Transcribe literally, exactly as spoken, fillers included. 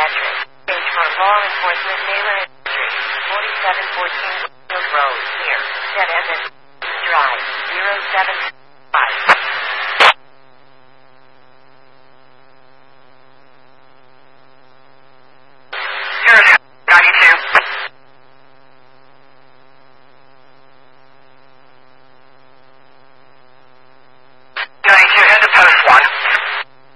address. Page for law enforcement, Taylor Industries, forty-seven fourteen Woodfield Road, here. Dead Evans.